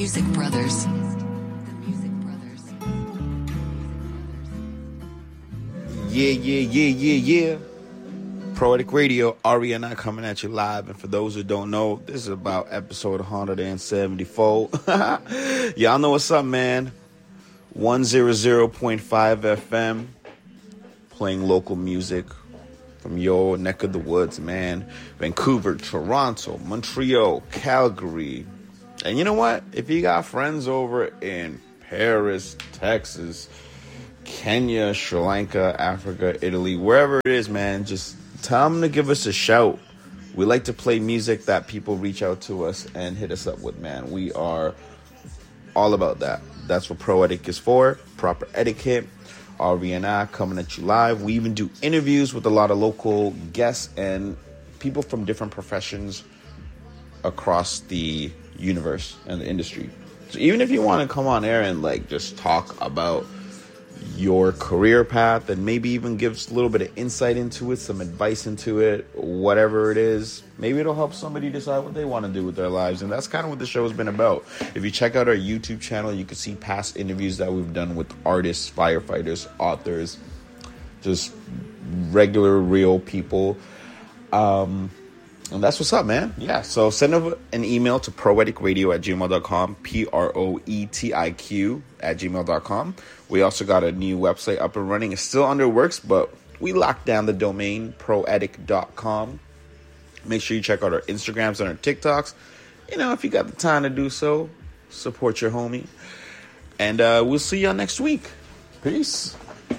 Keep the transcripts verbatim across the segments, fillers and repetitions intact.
Music Brothers. Yeah, yeah, yeah, yeah, yeah. Poetic Radio, Ari and I coming at you live. And for those who don't know, this is about episode one seventy-four. Y'all know what's up, man. one hundred point five F M, playing local music from your neck of the woods, man. Vancouver, Toronto, Montreal, Calgary. And you know what? If you got friends over in Paris, Texas, Kenya, Sri Lanka, Africa, Italy, wherever it is, man, just tell them to give us a shout. We like to play music that people reach out to us and hit us up with, man. We are all about that. That's what Proetic is for. Proper etiquette. Ari and I coming at you live. We even do interviews with a lot of local guests and people from different professions across the universe and the industry. So even if you want to come on air and like just talk about your career path and maybe even give a little bit of insight into it, some advice into it, whatever it is, maybe it'll help somebody decide what they want to do with their lives. And that's kind of what the show has been about. If you check out our YouTube channel, you can see past interviews that we've done with artists, firefighters, authors, just regular, real people. Um, and that's what's up, man. Yeah, so send over an email to proeticradio at gmail dot com, P R O E T I Q at gmail dot com. We also got a new website up and running. It's still under works, but we locked down the domain, proetic dot com. Make sure you check out our Instagrams and our TikToks. You know, if you got the time to do so, support your homie. And uh, we'll see y'all next week. Peace.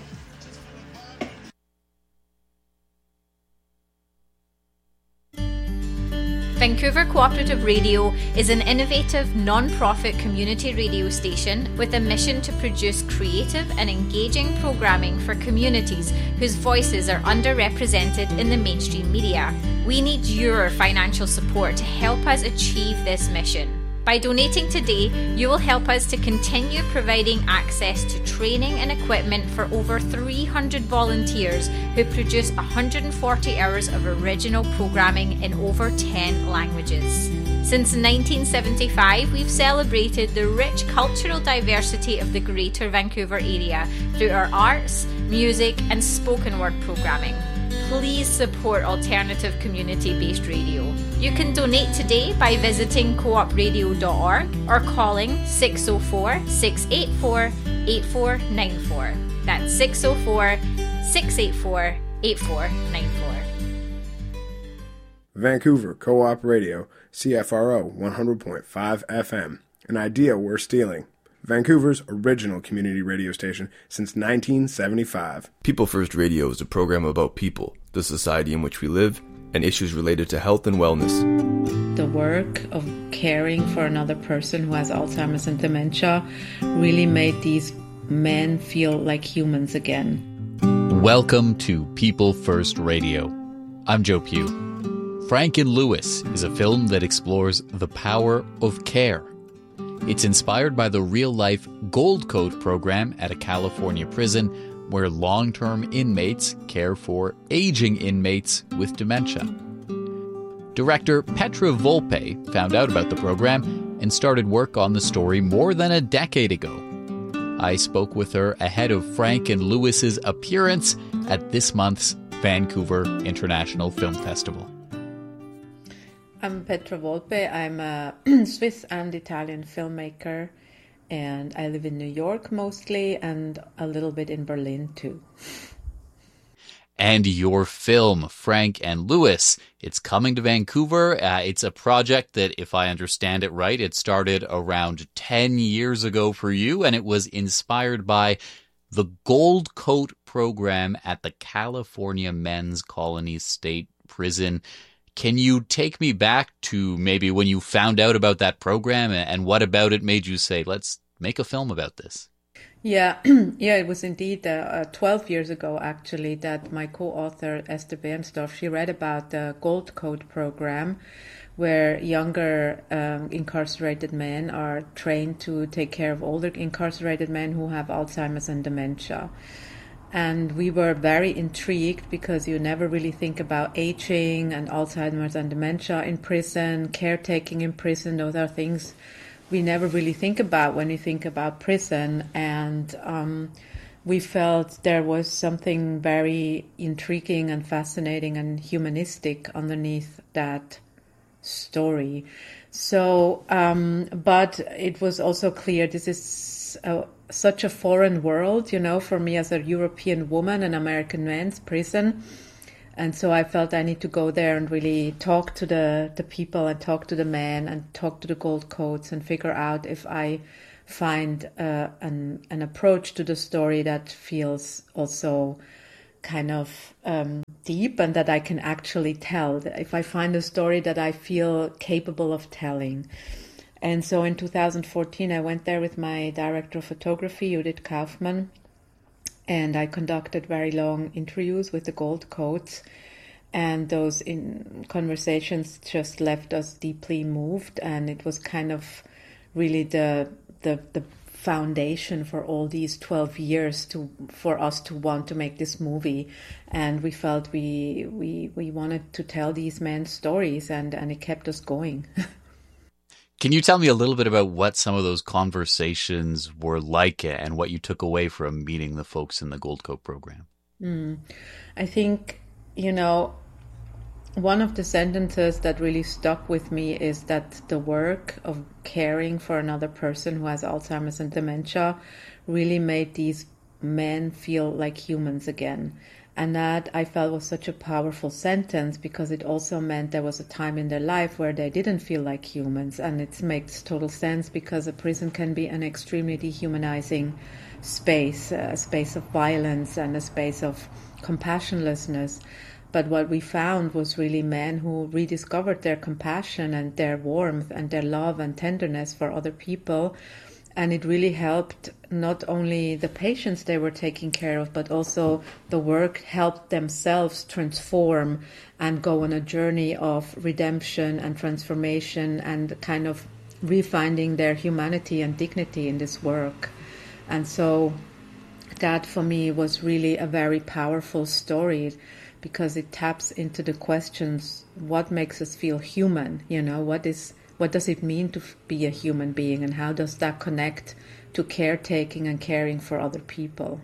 Vancouver Cooperative Radio is an innovative, non-profit community radio station with a mission to produce creative and engaging programming for communities whose voices are underrepresented in the mainstream media. We need your financial support to help us achieve this mission. By donating today, you will help us to continue providing access to training and equipment for over three hundred volunteers who produce one hundred forty hours of original programming in over ten languages. Since nineteen seventy-five, we've celebrated the rich cultural diversity of the Greater Vancouver area through our arts, music, and spoken word programming. Please support alternative community-based radio. You can donate today by visiting coop radio dot org or calling six oh four, six eight four, eight four nine four. That's six oh four, six eight four, eight four nine four. Vancouver Co-op Radio, C F R O one hundred point five F M. An idea worth stealing. Vancouver's original community radio station since nineteen seventy-five. People First Radio is a program about people, the society in which we live, and issues related to health and wellness. The work of caring for another person who has Alzheimer's and dementia really made these men feel like humans again. Welcome to People First Radio. I'm Joe Pugh. Frank and Lewis is a film that explores the power of care. It's inspired by the real-life Gold Coat program at a California prison where long-term inmates care for aging inmates with dementia. Director Petra Volpe found out about the program and started work on the story more than a decade ago. I spoke with her ahead of Frank and Lewis's appearance at this month's Vancouver International Film Festival. I'm Petra Volpe. I'm a Swiss and Italian filmmaker, and I live in New York mostly, and a little bit in Berlin too. And your film, Frank and Lewis, it's coming to Vancouver. Uh, it's a project that, if I understand it right, it started around ten years ago for you, and it was inspired by the Gold Coat program at the California Men's Colony State Prison. Can you take me back to maybe when you found out about that program and what about it made you say, let's make a film about this? Yeah, yeah, it was indeed uh, twelve years ago, actually, that my co-author, Esther Bernsdorf, she read about the Gold Coat program, where younger um, incarcerated men are trained to take care of older incarcerated men who have Alzheimer's and dementia. And we were very intrigued because you never really think about aging and Alzheimer's and dementia in prison, caretaking in prison. Those are things we never really think about when we think about prison. And um, we felt there was something very intriguing and fascinating and humanistic underneath that story. So, um, but it was also clear this is a, such a foreign world, you know, for me as a European woman, an American man's prison. And so I felt I need to go there and really talk to the, the people and talk to the men and talk to the Gold Coats and figure out if I find uh, an, an approach to the story that feels also kind of um, deep and that I can actually tell. If I find a story that I feel capable of telling. And so in two thousand fourteen, I went there with my director of photography, Judith Kaufmann, and I conducted very long interviews with the Gold Coats. And those in conversations just left us deeply moved. And it was kind of really the the the foundation for all these twelve years to for us to want to make this movie. And we felt we we we wanted to tell these men's stories, and and it kept us going. Can you tell me a little bit about what some of those conversations were like and what you took away from meeting the folks in the Gold Coat program? Mm. I think, you know, one of the sentences that really stuck with me is that the work of caring for another person who has Alzheimer's and dementia really made these men feel like humans again. And that I felt was such a powerful sentence, because it also meant there was a time in their life where they didn't feel like humans. And it makes total sense, because a prison can be an extremely dehumanizing space, a space of violence and a space of compassionlessness. But what we found was really men who rediscovered their compassion and their warmth and their love and tenderness for other people. And it really helped not only the patients they were taking care of, but also the work helped themselves transform and go on a journey of redemption and transformation and kind of refinding their humanity and dignity in this work. And so that for me was really a very powerful story, because it taps into the questions, what makes us feel human? You know, what is what does it mean to be a human being, and how does that connect to caretaking and caring for other people?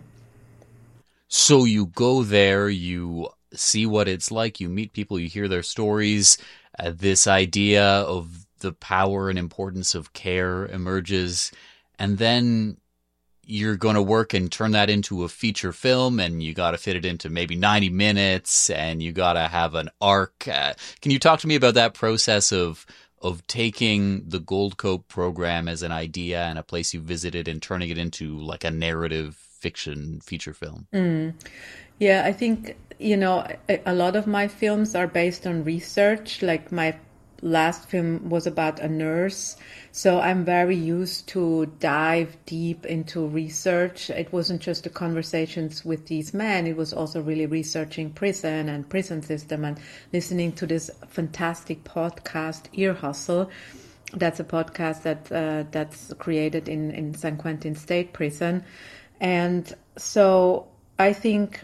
So you go there, you see what it's like, you meet people, you hear their stories, uh, this idea of the power and importance of care emerges, and then you're going to work and turn that into a feature film, and you got to fit it into maybe ninety minutes, and you got to have an arc. Uh, can you talk to me about that process of of taking the Gold Coat program as an idea and a place you visited and turning it into like a narrative fiction feature film? Mm. Yeah, I think, you know, a, a lot of my films are based on research. Like my last film was about a nurse. So I'm very used to dive deep into research. It wasn't just the conversations with these men. It was also really researching prison and prison system and listening to this fantastic podcast, Ear Hustle. That's a podcast that uh, that's created in, in San Quentin State Prison. And so I think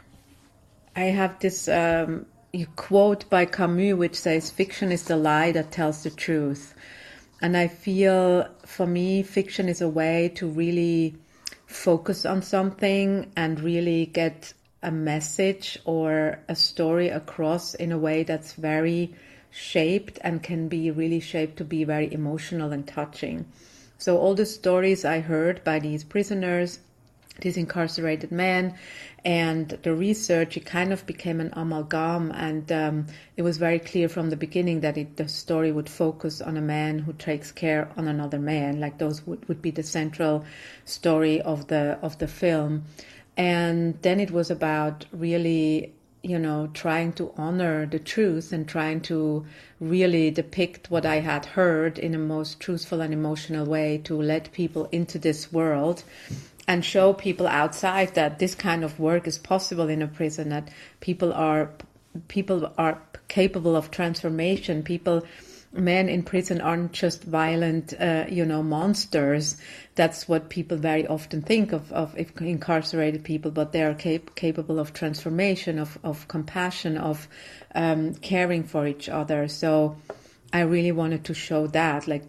I have this um, quote by Camus, which says, "Fiction is the lie that tells the truth." And I feel, for me, fiction is a way to really focus on something and really get a message or a story across in a way that's very shaped and can be really shaped to be very emotional and touching. So all the stories I heard by these prisoners, these incarcerated men, and the research, it kind of became an amalgam, and um, it was very clear from the beginning that it, the story would focus on a man who takes care on another man. Like those would, would be the central story of the of the film. And then it was about really, you know, trying to honor the truth and trying to really depict what I had heard in a most truthful and emotional way, to let people into this world and show people outside that this kind of work is possible in a prison, that people are people are capable of transformation. People, men in prison aren't just violent, uh, you know, monsters. That's what people very often think of, of incarcerated people, but they are cap- capable of transformation, of, of compassion, of um, caring for each other. So I really wanted to show that, like,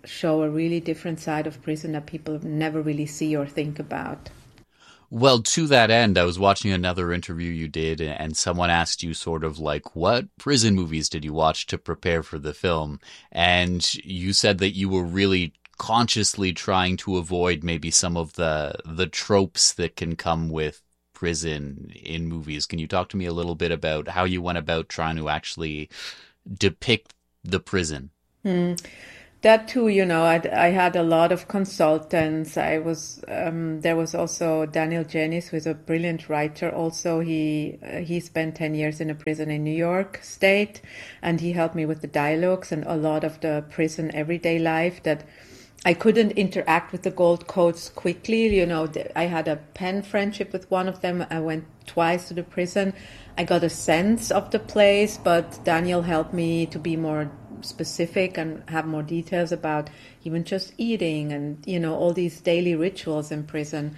show a really different side of prison that people never really see or think about. Well, to that end, I was watching another interview you did, and someone asked you sort of like, what prison movies did you watch to prepare for the film? And you said that you were really consciously trying to avoid maybe some of the the tropes that can come with prison in movies. Can you talk to me a little bit about how you went about trying to actually depict the prison? Mm. That too, you know, I'd, I had a lot of consultants. I was um, there was also Daniel Jennings, who is a brilliant writer. Also, he uh, he spent ten years in a prison in New York State, and he helped me with the dialogues and a lot of the prison everyday life that I couldn't interact with the Gold Codes quickly. You know, I had a pen friendship with one of them. I went twice to the prison. I got a sense of the place, but Daniel helped me to be more specific and have more details about even just eating and, you know, all these daily rituals in prison.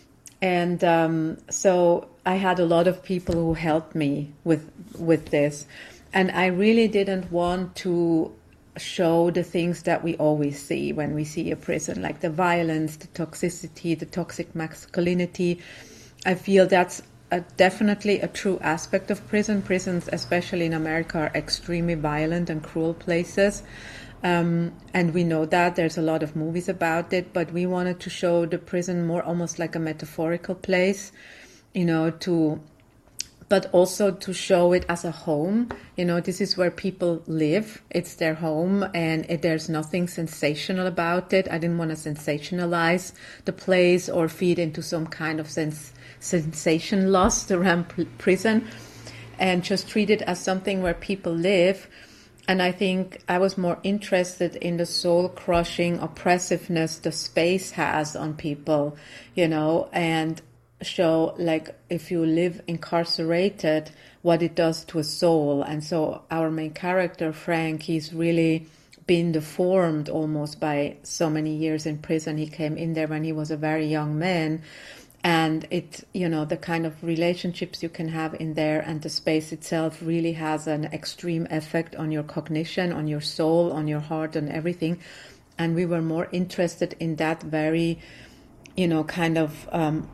And um, so I had a lot of people who helped me with with this. And I really didn't want to show the things that we always see when we see a prison, like the violence, the toxicity, the toxic masculinity. I feel that's a, definitely a true aspect of prison. Prisons, especially in America, are extremely violent and cruel places. Um, and we know that. There's a lot of movies about it, but we wanted to show the prison more almost like a metaphorical place, you know, to, but also to show it as a home. You know, this is where people live. It's their home, and it, there's nothing sensational about it. I didn't want to sensationalize the place or feed into some kind of sense sensation lost around p- prison, and just treat it as something where people live. And I think I was more interested in the soul-crushing oppressiveness the space has on people, you know, and show, like, if you live incarcerated, what it does to a soul. And so our main character, Frank, he's really been deformed almost by so many years in prison. He came in there when he was a very young man. And it, you know, the kind of relationships you can have in there and the space itself really has an extreme effect on your cognition, on your soul, on your heart, and everything. And we were more interested in that very, you know, kind of, um,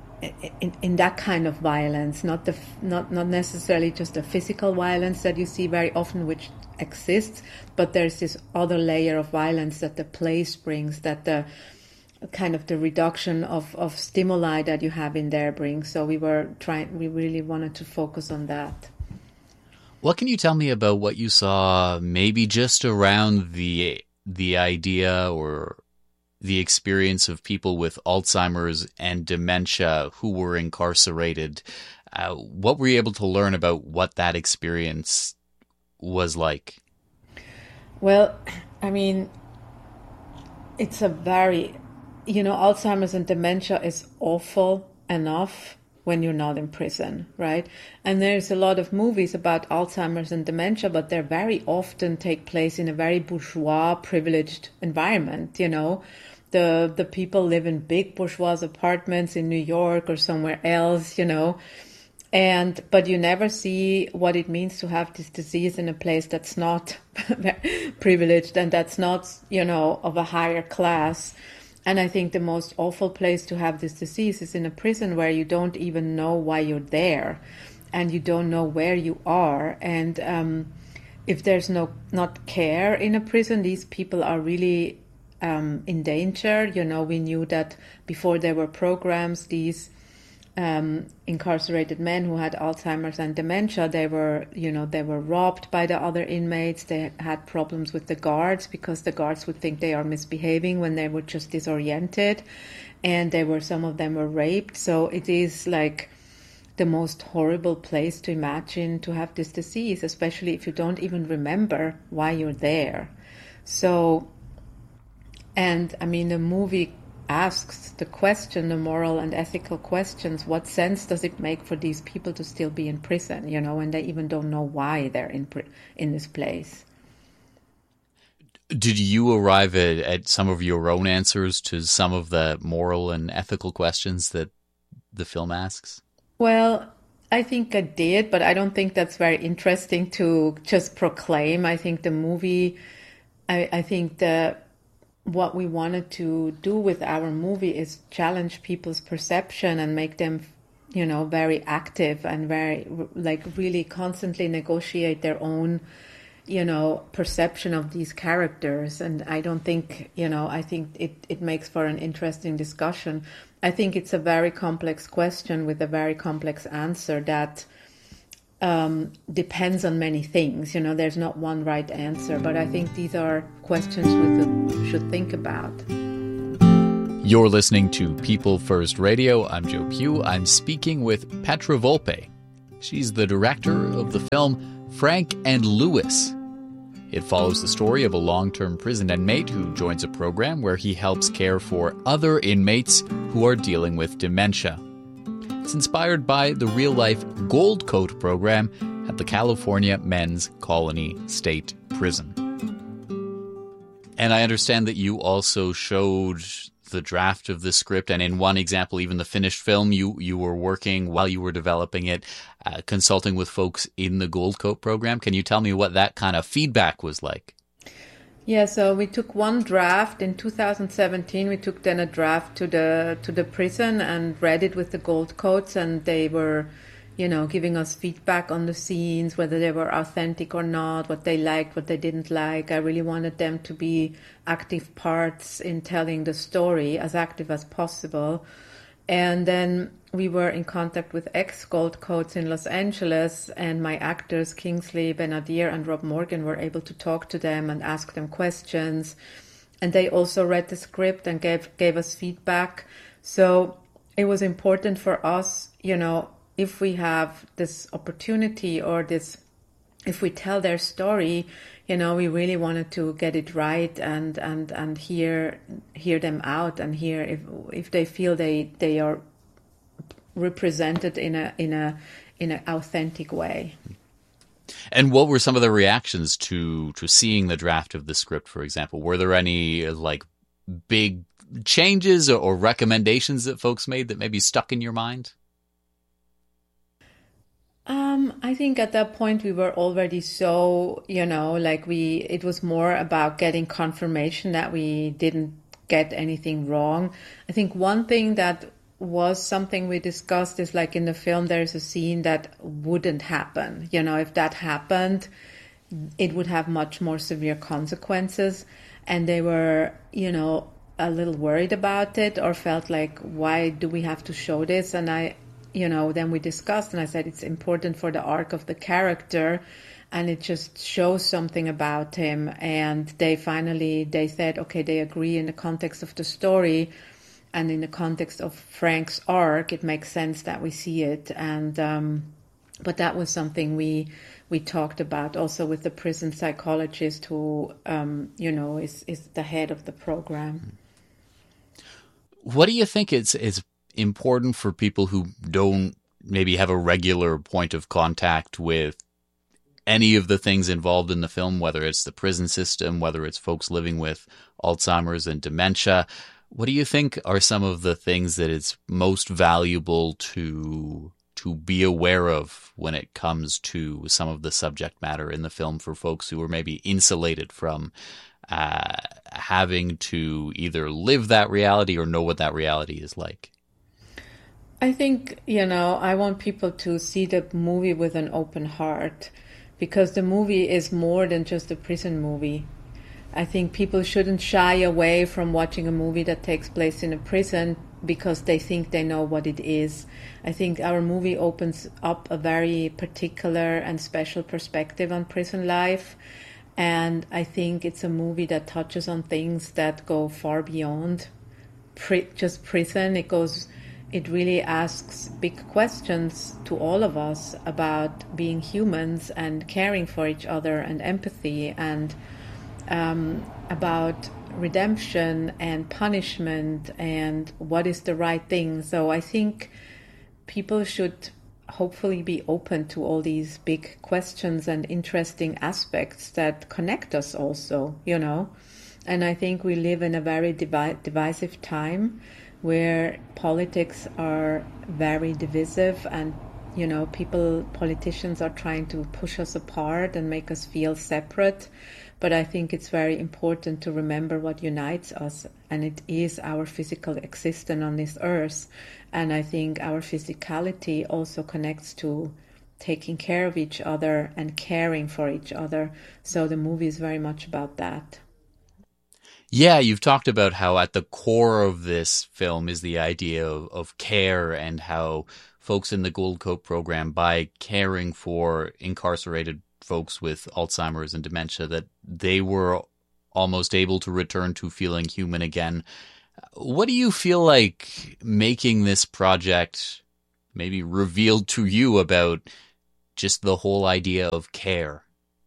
in, in that kind of violence, not the, not, not necessarily just the physical violence that you see very often, which exists, but there's this other layer of violence that the place brings, that the, kind of the reduction of, of stimuli that you have in there brings. So we were trying, we really wanted to focus on that. What can you tell me about what you saw maybe just around the the idea or the experience of people with Alzheimer's and dementia who were incarcerated? Uh, what were you able to learn about what that experience was like? Well, I mean, it's a very... You know, Alzheimer's and dementia is awful enough when you're not in prison, right? And there's a lot of movies about Alzheimer's and dementia, but they very often take place in a very bourgeois, privileged environment, you know. The the people live in big bourgeois apartments in New York or somewhere else, you know. And but you never see what it means to have this disease in a place that's not privileged and that's not, you know, of a higher class. And I think the most awful place to have this disease is in a prison where you don't even know why you're there and you don't know where you are. And um, if there's no not care in a prison, these people are really um, in danger. You know, we knew that before there were programs, these um, incarcerated men who had Alzheimer's and dementia, they were, you know, they were robbed by the other inmates. They had problems with the guards because the guards would think they are misbehaving when they were just disoriented. And they were, some of them were raped. So it is like the most horrible place to imagine to have this disease, especially if you don't even remember why you're there. So, and I mean, the movie asks the question, the moral and ethical questions. What sense does it make for these people to still be in prison, you know, and they even don't know why they're in in this place? Did you arrive at, at some of your own answers to some of the moral and ethical questions that the film asks? Well, I think I did, but I don't think that's very interesting to just proclaim. I think the movie, I, I think the what we wanted to do with our movie is challenge people's perception and make them, you know, very active and very, like, really constantly negotiate their own, you know, perception of these characters. And I don't think, you know, I think it, it makes for an interesting discussion. I think it's a very complex question with a very complex answer that um, depends on many things. You know, there's not one right answer, but I think these are questions we should think about. You're listening to People First Radio. I'm Joe Pugh. I'm speaking with Petra Volpe. She's the director of the film Frank and Louis. It follows the story of a long-term prison inmate who joins a program where he helps care for other inmates who are dealing with dementia. It's inspired by the real-life Gold Coat program at the California Men's Colony State Prison. And I understand that you also showed the draft of the script, and in one example, even the finished film, you, you were working while you were developing it, uh, consulting with folks in the Gold Coat program. Can you tell me what that kind of feedback was like? Yeah, so we took one draft in two thousand seventeen. We took then a draft to the to the prison and read it with the Gold Coats, and they were, you know, giving us feedback on the scenes, whether they were authentic or not, what they liked, what they didn't like. I really wanted them to be active parts in telling the story, as active as possible. And then we were in contact with ex-Gold Coats in Los Angeles, and my actors, Kingsley Benadir and Rob Morgan, were able to talk to them and ask them questions. And they also read the script and gave, gave us feedback. So it was important for us, you know, if we have this opportunity or this, if we tell their story, you know, we really wanted to get it right and, and, and hear hear them out and hear if if they feel they, they are represented in a in a in an authentic way. And what were some of the reactions to to seeing the draft of the script, for example? Were there any like big changes or, or recommendations that folks made that maybe stuck in your mind? Um, I think at that point we were already so, you know, like we, it was more about getting confirmation that we didn't get anything wrong. I think one thing that was something we discussed is like in the film, there's a scene that wouldn't happen. You know, if that happened, it would have much more severe consequences. And they were, you know, a little worried about it or felt like, why do we have to show this? And I, you know, then we discussed and I said it's important for the arc of the character and it just shows something about him. And they finally, they said, okay, they agree in the context of the story and in the context of Frank's arc, it makes sense that we see it. And, um, but that was something we, we talked about also with the prison psychologist who, um, you know, is, is the head of the program. What do you think is, is important for people who don't maybe have a regular point of contact with any of the things involved in the film, whether it's the prison system, whether it's folks living with Alzheimer's and dementia? What do you think are some of the things that it's most valuable to to be aware of when it comes to some of the subject matter in the film for folks who are maybe insulated from uh, having to either live that reality or know what that reality is like? I think, you know, I want people to see the movie with an open heart because the movie is more than just a prison movie. I think people shouldn't shy away from watching a movie that takes place in a prison because they think they know what it is. I think our movie opens up a very particular and special perspective on prison life. And I think it's a movie that touches on things that go far beyond pri- just prison. It goes... It really asks big questions to all of us about being humans and caring for each other and empathy and um, about redemption and punishment and what is the right thing. So I think people should hopefully be open to all these big questions and interesting aspects that connect us also, you know. And I think we live in a very divi- divisive time where politics are very divisive and, you know, people, politicians are trying to push us apart and make us feel separate. But I think it's very important to remember what unites us, and it is our physical existence on this earth. And I think our physicality also connects to taking care of each other and caring for each other. So the movie is very much about that. Yeah, you've talked about how at the core of this film is the idea of, of care, and how folks in the Gold Coat program, by caring for incarcerated folks with Alzheimer's and dementia, that they were almost able to return to feeling human again. What do you feel like making this project maybe revealed to you about just the whole idea of care?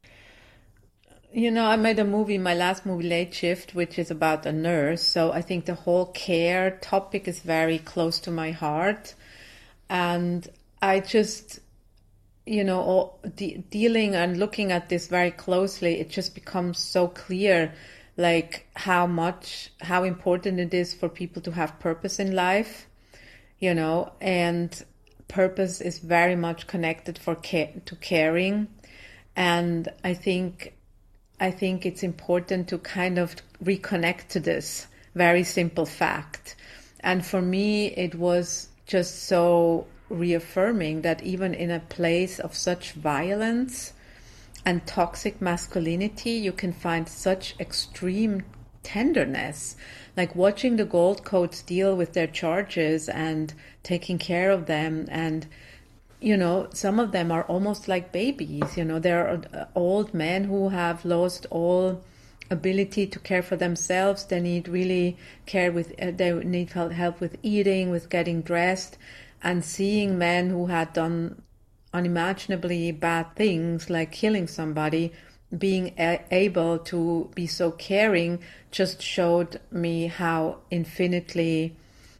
You know, I made a movie, my last movie, Late Shift, which is about a nurse. So I think the whole care topic is very close to my heart. And I just, you know, all, de- dealing and looking at this very closely, it just becomes so clear, like how much, how important it is for people to have purpose in life, you know, and purpose is very much connected for care, to caring. And I think I think it's important to kind of reconnect to this very simple fact. And for me, it was just so reaffirming that even in a place of such violence and toxic masculinity, you can find such extreme tenderness. Like watching the Gold Coats deal with their charges and taking care of them, and you know, some of them are almost like babies. You know, they're old men who have lost all ability to care for themselves. They need really care with, uh, they need help with eating, with getting dressed, and seeing men who had done unimaginably bad things like killing somebody, being a- able to be so caring just showed me how infinitely,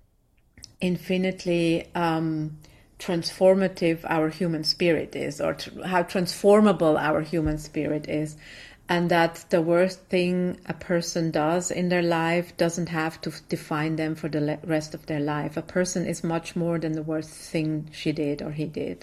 infinitely, um, transformative our human spirit is, or tr- how transformable our human spirit is, and that the worst thing a person does in their life doesn't have to define them for the le- rest of their life. A person is much more than the worst thing she did or he did.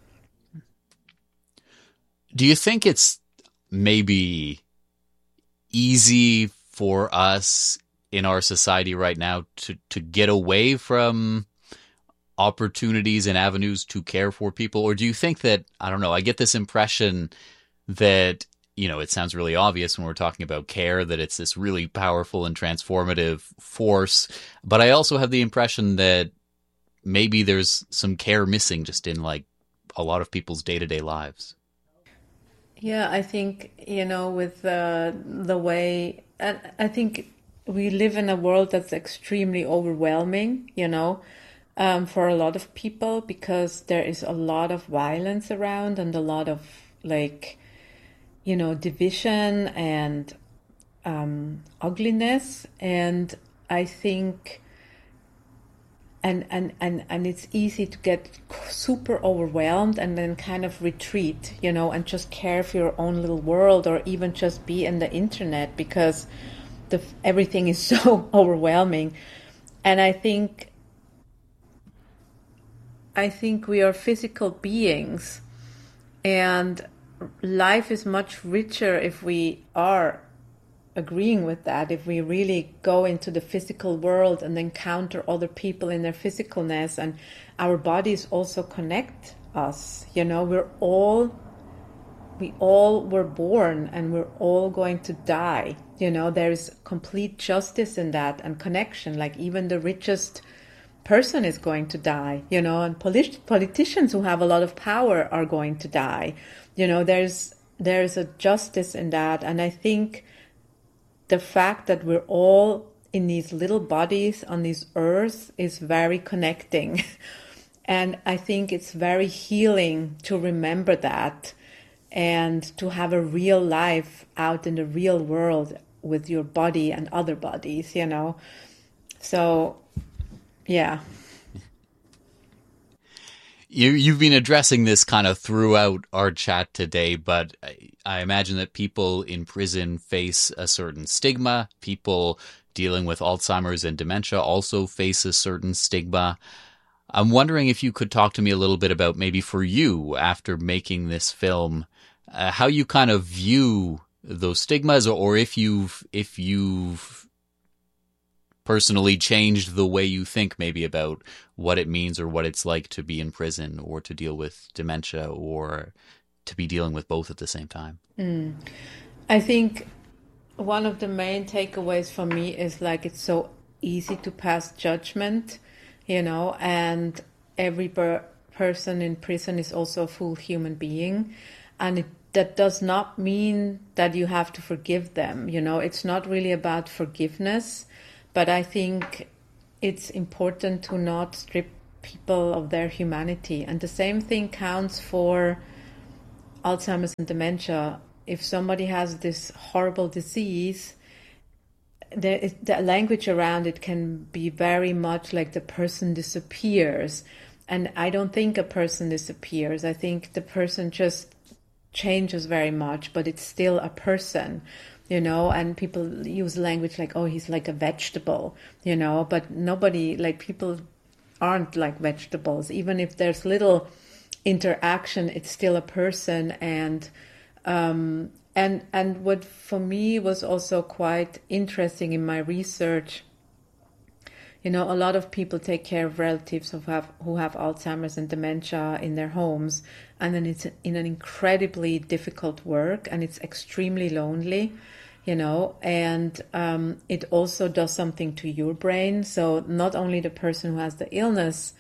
Do you think it's maybe easy for us in our society right now to, to get away from opportunities and avenues to care for people? Or do you think that, I don't know, I get this impression that, you know, it sounds really obvious when we're talking about care, that it's this really powerful and transformative force. But I also have the impression that maybe there's some care missing just in like a lot of people's day-to-day lives. Yeah, I think, you know, with uh, the way, and I think we live in a world that's extremely overwhelming, you know, Um, for a lot of people, because there is a lot of violence around and a lot of, like, you know, division and um, ugliness. And I think, and, and, and, and it's easy to get super overwhelmed and then kind of retreat, you know, and just care for your own little world, or even just be in the internet because the everything is so overwhelming. And I think I think we are physical beings, and life is much richer if we are agreeing with that, if we really go into the physical world and encounter other people in their physicalness, and our bodies also connect us. You know, we're all, we all were born and we're all going to die. You know, there's complete justice in that and connection. Like even the richest person is going to die, you know, and polit- politicians who have a lot of power are going to die. You know, there's there's a justice in that. And I think the fact that we're all in these little bodies on this earth is very connecting. And I think it's very healing to remember that and to have a real life out in the real world with your body and other bodies, you know. So yeah. You, you've been addressing this kind of throughout our chat today, but I, I imagine that people in prison face a certain stigma. People dealing with Alzheimer's and dementia also face a certain stigma. I'm wondering if you could talk to me a little bit about maybe for you, after making this film, uh, how you kind of view those stigmas, or if you've if you've personally changed the way you think maybe about what it means or what it's like to be in prison or to deal with dementia or to be dealing with both at the same time. Mm. I think one of the main takeaways for me is like it's so easy to pass judgment, you know, and every per- person in prison is also a full human being. And it, that does not mean that you have to forgive them, you know, it's not really about forgiveness, but I think it's important to not strip people of their humanity. And the same thing counts for Alzheimer's and dementia. If somebody has this horrible disease, the, the language around it can be very much like the person disappears. And I don't think a person disappears. I think the person just changes very much, but it's still a person, you know, and people use language like, oh, he's like a vegetable, you know, but nobody, like people aren't like vegetables. Even if there's little interaction, it's still a person. And um, and and what for me was also quite interesting in my research, you know, a lot of people take care of relatives who have who have Alzheimer's and dementia in their homes, and then it's in an incredibly difficult work, and it's extremely lonely, you know, and um, it also does something to your brain. So not only the person who has the illness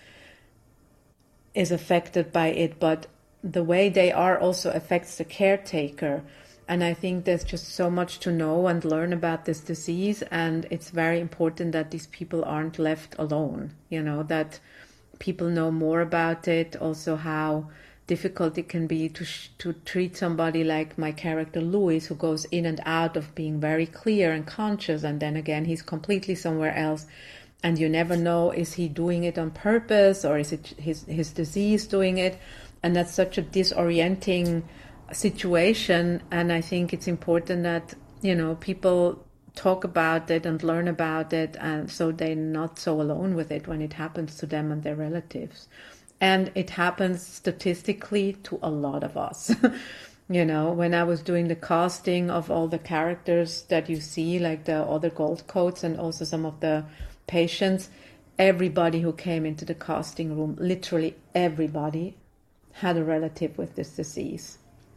is affected by it, but the way they are also affects the caretaker. And I think there's just so much to know and learn about this disease, and it's very important that these people aren't left alone, you know, that people know more about it, also how difficult it can be to sh- to treat somebody like my character Louis, who goes in and out of being very clear and conscious, and then again he's completely somewhere else, and you never know, is he doing it on purpose or is it his his disease doing it? And that's such a disorienting situation. And I think it's important that, you know, people talk about it and learn about it, and so they're not so alone with it when it happens to them and their relatives. And it happens statistically to a lot of us. You know, when I was doing the casting of all the characters that you see, like the other Gold Coats and also some of the patients, everybody who came into the casting room, literally everybody, had a relative with this disease.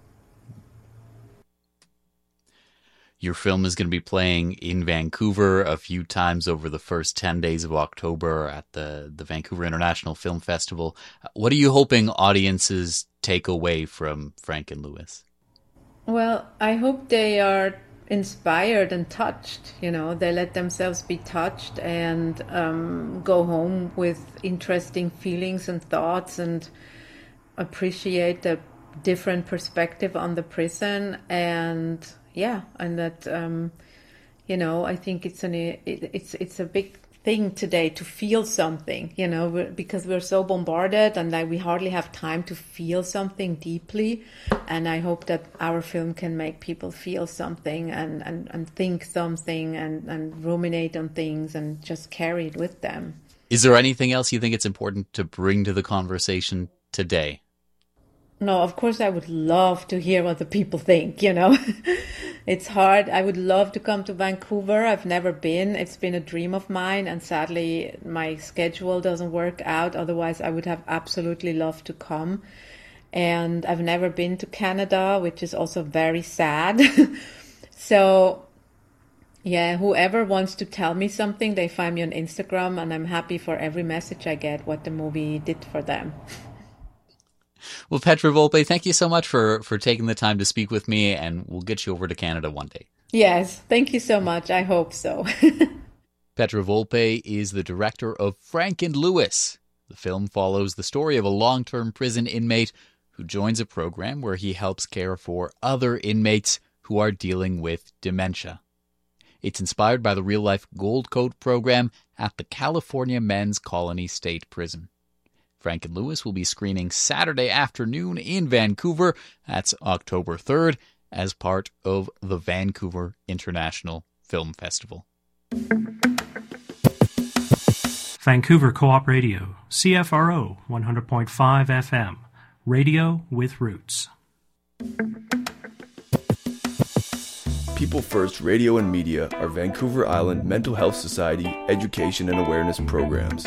Your film is going to be playing in Vancouver a few times over the first ten days of October at the, the Vancouver International Film Festival. What are you hoping audiences take away from Frank and Louis? Well, I hope they are inspired and touched, you know, they let themselves be touched and um, go home with interesting feelings and thoughts and appreciate the different perspective on the prison. And yeah, and that, um, you know, I think it's an it, it's it's a big thing today to feel something, you know, we're, because we're so bombarded and like we hardly have time to feel something deeply. And I hope that our film can make people feel something and, and, and think something and, and ruminate on things and just carry it with them. Is there anything else you think it's important to bring to the conversation today? No, of course, I would love to hear what the people think, you know. It's hard. I would love to come to Vancouver. I've never been. It's been a dream of mine, and sadly, my schedule doesn't work out. Otherwise, I would have absolutely loved to come. And I've never been to Canada, which is also very sad. So, yeah, whoever wants to tell me something, they find me on Instagram, and I'm happy for every message I get what the movie did for them. Well, Petra Volpe, thank you so much for, for taking the time to speak with me, and we'll get you over to Canada one day. Yes, thank you so much. I hope so. Petra Volpe is the director of Frank and Louis. The film follows the story of a long-term prison inmate who joins a program where he helps care for other inmates who are dealing with dementia. It's inspired by the real-life Gold Coat program at the California Men's Colony State Prison. Frank and Louis will be screening Saturday afternoon in Vancouver. That's October third, as part of the Vancouver International Film Festival. Vancouver Co-op Radio, C F R O one hundred point five F M, radio with roots. People First Radio and Media are Vancouver Island Mental Health Society education and awareness programs.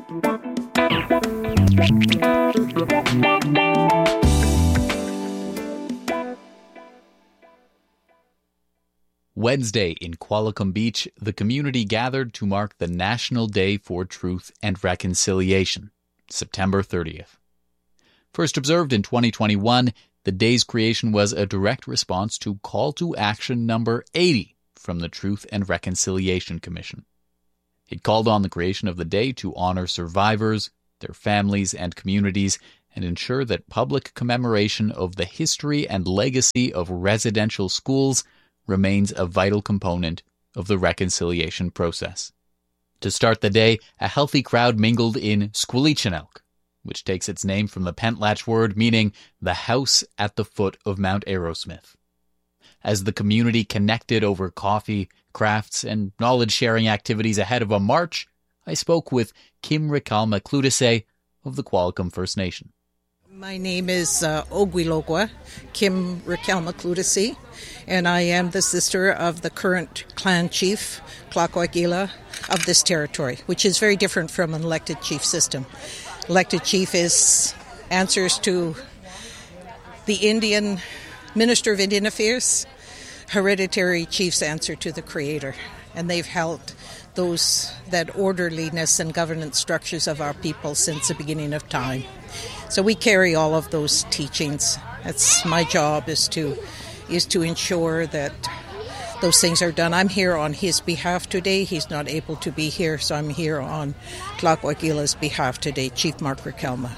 Wednesday in Qualicum Beach, the community gathered to mark the National Day for Truth and Reconciliation, September thirtieth. First observed in twenty twenty-one, the day's creation was a direct response to Call to Action number eighty from the Truth and Reconciliation Commission. It called on the creation of the day to honor survivors, their families and communities, and ensure that public commemoration of the history and legacy of residential schools remains a vital component of the reconciliation process. To start the day, a healthy crowd mingled in Squealichanelk, which takes its name from the Pentlatch word meaning the house at the foot of Mount Arrowsmith. As the community connected over coffee, crafts, and knowledge-sharing activities ahead of a march, I spoke with Kim Rikalma Clutise of the Qualicum First Nation. My name is uh, Ogwilogwa, Kim Rikalma Clutise, and I am the sister of the current clan chief, Tlaquaquila, of this territory, which is very different from an elected chief system. Elected chief is answers to the Indian Minister of Indian Affairs. Hereditary chiefs answer to the Creator, and they've held those that orderliness and governance structures of our people since the beginning of time. So we carry all of those teachings. That's my job is to is to ensure that those things are done. I'm here on his behalf today. He's not able to be here, so I'm here on Tlaquaquila's behalf today, Chief Mark Rikalma.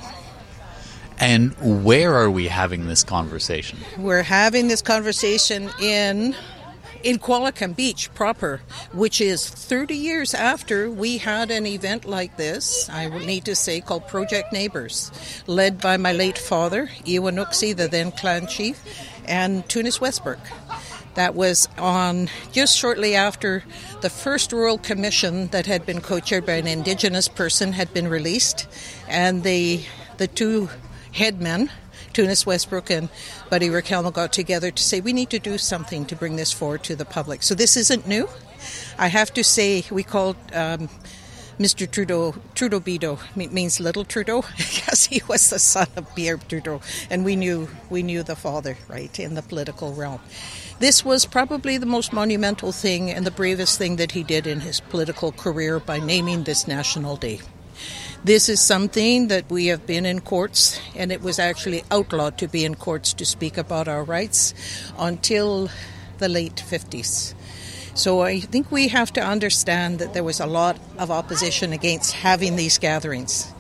And where are we having this conversation? We're having this conversation in in Qualicum Beach proper, which is thirty years after we had an event like this, I would need to say, called Project Neighbours, led by my late father, Iwanuxi, the then clan chief, and Tunis Westbrook. That was on just shortly after the first Royal Commission that had been co-chaired by an Indigenous person had been released, and the the two headmen, Tunis Westbrook and Buddy Rikalma, got together to say we need to do something to bring this forward to the public. So this isn't new. I have to say we called um, Mister Trudeau, Trudeau Bido, means Little Trudeau, because he was the son of Pierre Trudeau, and we knew we knew the father, right, in the political realm. This was probably the most monumental thing and the bravest thing that he did in his political career by naming this National Day. This is something that we have been in courts, and it was actually outlawed to be in courts to speak about our rights until the late fifties. So I think we have to understand that there was a lot of opposition against having these gatherings.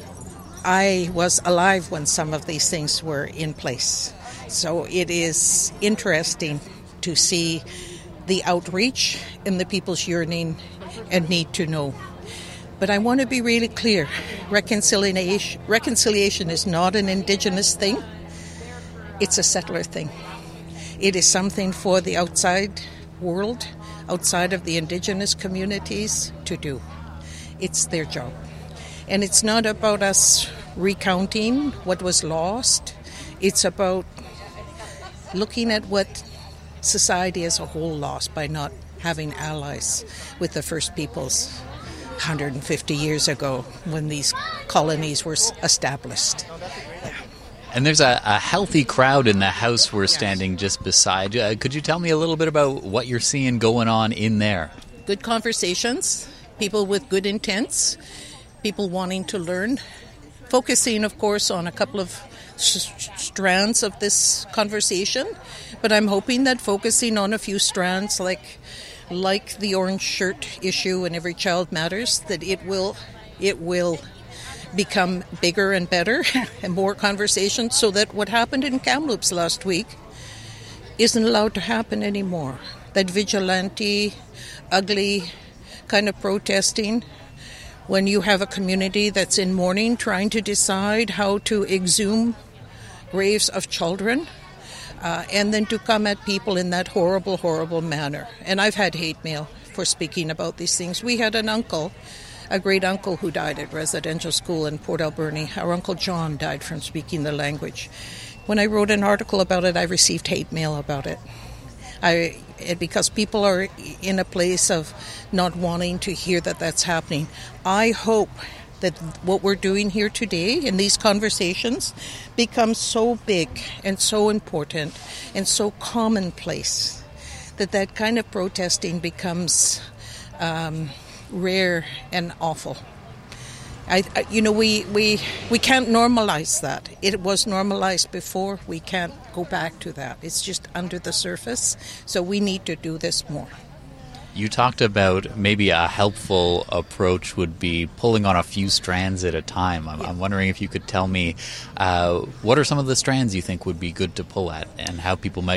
I was alive when some of these things were in place. So it is interesting to see the outreach and the people's yearning and need to know. But I want to be really clear. Reconciliation, reconciliation is not an Indigenous thing. It's a settler thing. It is something for the outside world, outside of the Indigenous communities to do. It's their job. And it's not about us recounting what was lost. It's about looking at what society as a whole lost by not having allies with the First Peoples one hundred fifty years ago when these colonies were established. Yeah. And there's a, a healthy crowd in the house we're standing just beside. Uh, could you tell me a little bit about what you're seeing going on in there? Good conversations, people with good intents, people wanting to learn, focusing, of course, on a couple of s- strands of this conversation, but I'm hoping that focusing on a few strands like like the orange shirt issue and Every Child Matters, that it will it will become bigger and better and more conversation, so that what happened in Kamloops last week isn't allowed to happen anymore. That vigilante, ugly kind of protesting, when you have a community that's in mourning trying to decide how to exhume graves of children, uh, and then to come at people in that horrible, horrible manner. And I've had hate mail for speaking about these things. We had an uncle, a great uncle who died at residential school in Port Alberni. Our Uncle John died from speaking the language. When I wrote an article about it, I received hate mail about it. I because people are in a place of not wanting to hear that that's happening. I hope that what we're doing here today in these conversations becomes so big and so important and so commonplace that that kind of protesting becomes um, rare and awful. I, I, you know, we, we we can't normalize that. It was normalized before. We can't go back to that. It's just under the surface. So we need to do this more. You talked about maybe a helpful approach would be pulling on a few strands at a time. I'm, yeah. I'm wondering if you could tell me uh, what are some of the strands you think would be good to pull at and how people might